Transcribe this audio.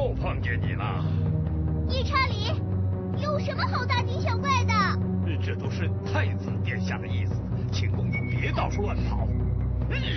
又碰见你了。 夜叉里，有什么好大惊小怪的？ 这都是太子殿下的意思，请公主别到处乱跑。